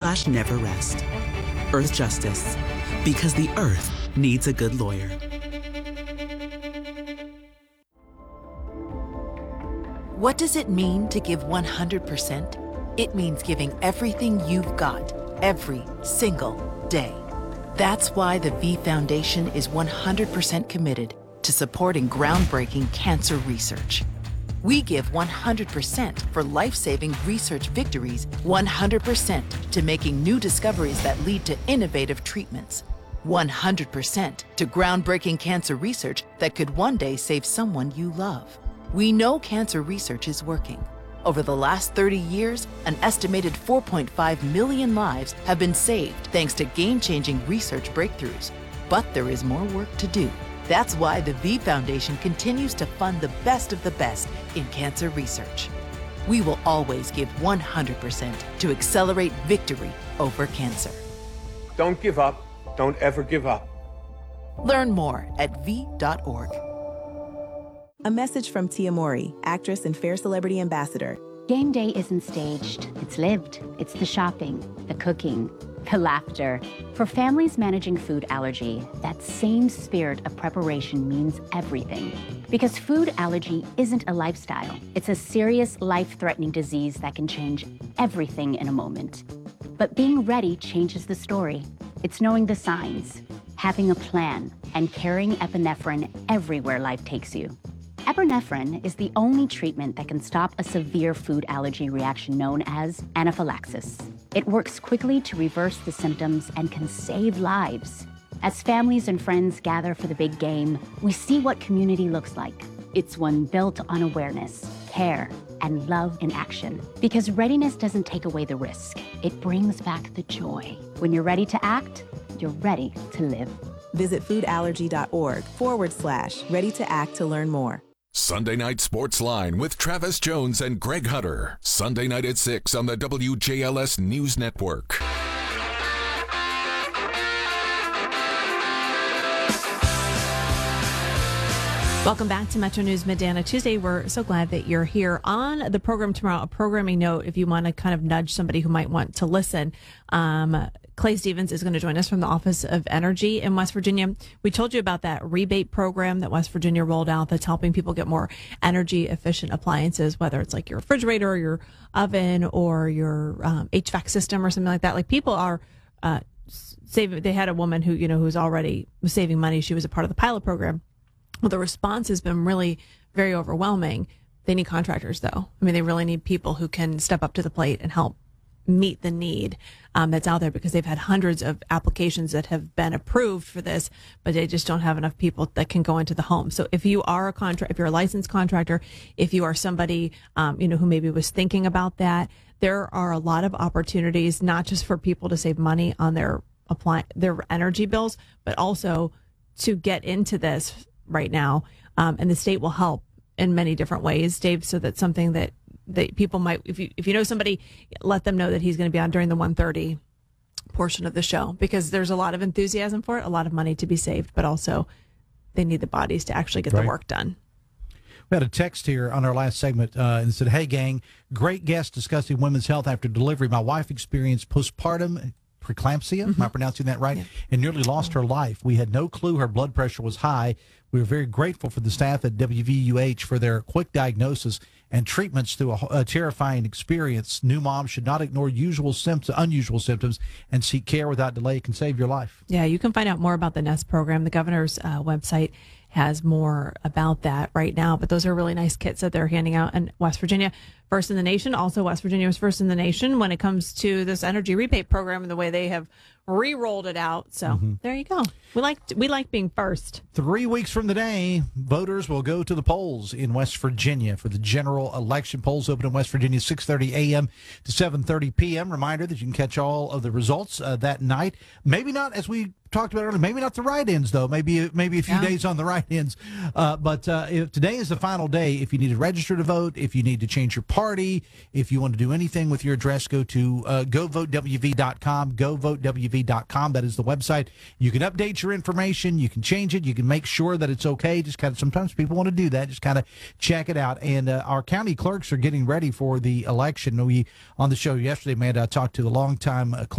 earth.org/never rest. Earth Justice, because the earth needs a good lawyer. What does it mean to give 100%? It means giving everything you've got, every single day. That's why the V Foundation is 100% committed to supporting groundbreaking cancer research. We give 100% for life-saving research victories, 100% to making new discoveries that lead to innovative treatments, 100% to groundbreaking cancer research that could one day save someone you love. We know cancer research is working. Over the last 30 years, an estimated 4.5 million lives have been saved thanks to game-changing research breakthroughs. But there is more work to do. That's why the V Foundation continues to fund the best of the best in cancer research. We will always give 100% to accelerate victory over cancer. Don't give up. Don't ever give up. Learn more at v.org. A message from Tia Mowry, actress and Fair Celebrity Ambassador. Game day isn't staged. It's lived. It's the shopping, the cooking, the laughter. For families managing food allergy, that same spirit of preparation means everything. Because food allergy isn't a lifestyle. It's a serious, life-threatening disease that can change everything in a moment. But being ready changes the story. It's knowing the signs, having a plan, and carrying epinephrine everywhere life takes you. Epinephrine is the only treatment that can stop a severe food allergy reaction known as anaphylaxis. It works quickly to reverse the symptoms and can save lives. As families and friends gather for the big game, we see what community looks like. It's one built on awareness, care, and love in action. Because readiness doesn't take away the risk. It brings back the joy. When you're ready to act, you're ready to live. Visit foodallergy.org/ready to act to learn more. Sunday Night Sports Line with Travis Jones and Greg Hunter. Sunday night at 6 on the WJLS News Network. Welcome back to Metro News Midday on a Tuesday. We're so glad that you're here. On the program tomorrow, a programming note, if you want to kind of nudge somebody who might want to listen, Clay Stevens is going to join us from the Office of Energy in West Virginia. We told you about that rebate program that West Virginia rolled out that's helping people get more energy efficient appliances, whether it's like your refrigerator or your oven or your HVAC system or something like that. Like people are saving. They had a woman who, who's already was saving money. She was a part of the pilot program. Well, the response has been really very overwhelming. They need contractors, though. I mean, they really need people who can step up to the plate and help meet the need that's out there, because they've had hundreds of applications that have been approved for this, but they just don't have enough people that can go into the home. So if you are if you're a licensed contractor, if you are somebody, who maybe was thinking about that, there are a lot of opportunities, not just for people to save money on their energy bills, but also to get into this right now. And the state will help in many different ways, Dave, so that's something that people might, if you know somebody, let them know that he's going to be on during the 1:30 portion of the show, because there's a lot of enthusiasm for it, a lot of money to be saved, but also they need the bodies to actually get the work done. We had a text here on our last segment and it said, "Hey gang, great guest discussing women's health after delivery. My wife experienced postpartum preeclampsia, am I pronouncing that right? Yeah. And nearly lost her life. We had no clue her blood pressure was high. We were very grateful for the staff at WVUH for their quick diagnosis and treatments through a terrifying experience. New moms should not ignore unusual symptoms and seek care without delay. It can save your life." Yeah, you can find out more about the NEST program. The governor's website has more about that right now, but those are really nice kits that they're handing out in West Virginia. First in the nation. Also, West Virginia was first in the nation when it comes to this energy rebate program and the way they have re-rolled it out. So there you go. We like being first. 3 weeks from today, voters will go to the polls in West Virginia for the general election. Polls open in West Virginia 6:30 a.m. to 7:30 p.m. Reminder that you can catch all of the results that night. Maybe not, as we talked about earlier, maybe not the write-ins, though. Maybe a few days on the write-ins. But if today is the final day. If you need to register to vote, if you need to change your party, if you want to do anything with your address, go to govotewv.com, govotewv.com. That is the website. You can update your information. You can change it. You can make sure that it's okay. Just kind of, sometimes people want to do that. Just kind of check it out. And our county clerks are getting ready for the election. We, on the show yesterday, Amanda, I talked to the longtime clerk